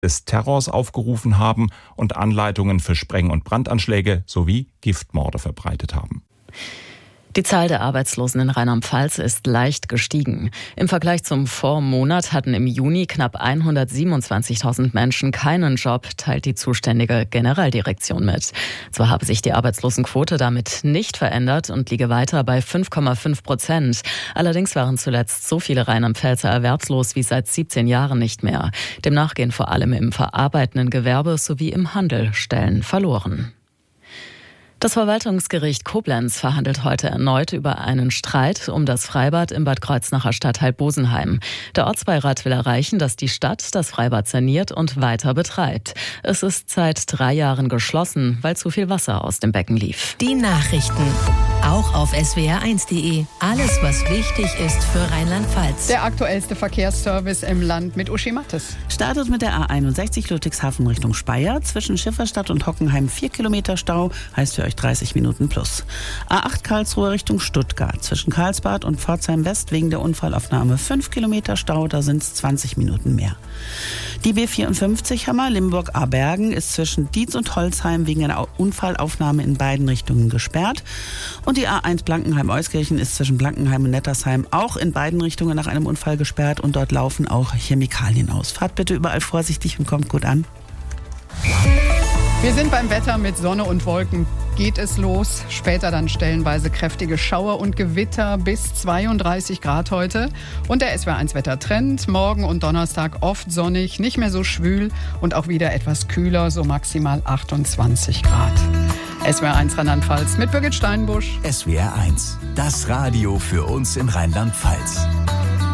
des Terrors aufgerufen haben und Anleitungen für Spreng- und Brandanschläge sowie Giftmorde verbreitet haben. Die Zahl der Arbeitslosen in Rheinland-Pfalz ist leicht gestiegen. Im Vergleich zum Vormonat hatten im Juni knapp 127.000 Menschen keinen Job, teilt die zuständige Generaldirektion mit. Zwar habe sich die Arbeitslosenquote damit nicht verändert und liege weiter bei 5,5%. Allerdings waren zuletzt so viele Rheinland-Pfälzer erwerbslos wie seit 17 Jahren nicht mehr. Demnach gehen vor allem im verarbeitenden Gewerbe sowie im Handel Stellen verloren. Das Verwaltungsgericht Koblenz verhandelt heute erneut über einen Streit um das Freibad im Bad Kreuznacher Stadtteil Bosenheim. Der Ortsbeirat will erreichen, dass die Stadt das Freibad saniert und weiter betreibt. Es ist seit 3 Jahren geschlossen, weil zu viel Wasser aus dem Becken lief. Die Nachrichten, auch auf swr1.de. Alles, was wichtig ist für Rheinland-Pfalz. Der aktuellste Verkehrsservice im Land mit Uschi Mattes. Startet mit der A61 Ludwigshafen Richtung Speyer. Zwischen Schifferstadt und Hockenheim 4 Kilometer Stau, heißt für euch 30 Minuten plus. A8 Karlsruhe Richtung Stuttgart. Zwischen Karlsbad und Pforzheim West wegen der Unfallaufnahme 5 Kilometer Stau, da sind es 20 Minuten mehr. Die B54 Hammer Limburg-Abergen ist zwischen Dietz und Holzheim wegen einer Unfallaufnahme in beiden Richtungen gesperrt. Und die A1 Blankenheim-Euskirchen ist zwischen Blankenheim und Nettersheim auch in beiden Richtungen nach einem Unfall gesperrt und dort laufen auch Chemikalien aus. Fahrt bitte überall vorsichtig und kommt gut an. Wir sind beim Wetter mit Sonne und Wolken. Geht es los. Später dann stellenweise kräftige Schauer und Gewitter bis 32 Grad heute. Und der SWR1 Wettertrend. Morgen und Donnerstag oft sonnig, nicht mehr so schwül und auch wieder etwas kühler, so maximal 28 Grad. SWR1 Rheinland-Pfalz mit Birgit Steinbusch. SWR1, das Radio für uns in Rheinland-Pfalz.